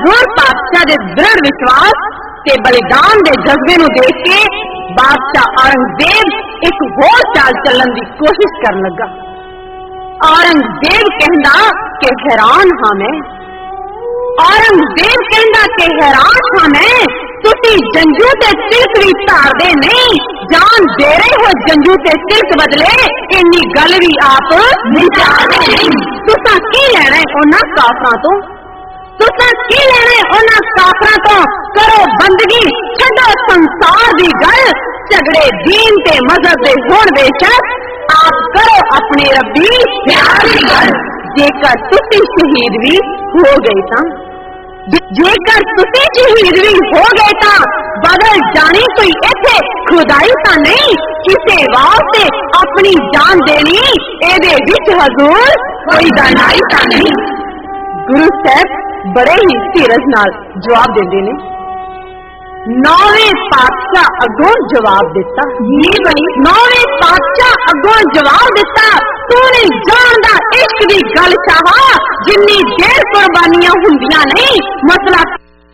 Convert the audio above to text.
हजूर पातशाह दे दृढ़ विश्वास ते बलिदान दे जज्बे नूं देख के बादशाह औरंगजेब एक होर चाल चलन की कोशिश करन लगा। औरंगजेब कहंदा कि हैरान हां मैं, औरंगजेब कहंदा कि हैरान हां मैं, तुसी जंजू ते तिलक भी धारदे नहीं, जान दे रहे हो जंजू ते तिलक बदले, इन्नी गल भी आप विचारदे नहीं। तुसां की लेना है उन्हां काफरां तो, तुसां की लेना है उन्हां काफरां तो, करो बंदगी छड्डो संसार दी गल, झगड़े दीन ते मजहब दे होण बेशक, आप करो अपने रब्बी प्यार दी गल। जेकर तुसी शहीद भी हो गए तां, जेकर तुसी शहीद भी हो गए तां बदल जानी कोई इत्थे खुदाई तां नहीं, किसे वास्ते अपनी जान देनी एदे विच हजूर कोई दानाई तां नहीं। गुरु साहब बड़े ही धीरज नाल जवाब देंदे ने। नौवें पातशाह अगों जवाब दिता, जी भाई नौवें पातशाह अगों जवाब दिता, तू नहीं जानदा इश्क दी गल शाह, जिन्नी देर कुर्बानियां हुंदियां नहीं, मसला